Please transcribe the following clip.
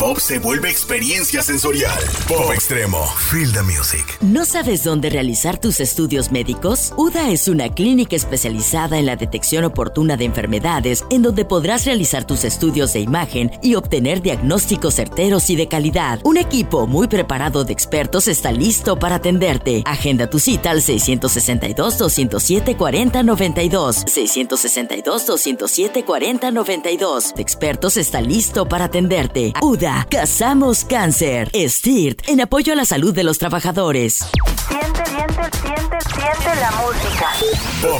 Pop se vuelve experiencia sensorial. Pop Extremo. Feel the music. ¿No sabes dónde realizar tus estudios médicos? UDA es una clínica especializada en la detección oportuna de enfermedades, en donde podrás realizar tus estudios de imagen y obtener diagnósticos certeros y de calidad. Un equipo muy preparado de expertos está listo para atenderte. Agenda tu cita al 662-207-4092. 662-207-4092. De expertos está listo para atenderte. UDA, cazamos cáncer. STIRT, en apoyo a la salud de los trabajadores. Siente la música. Pop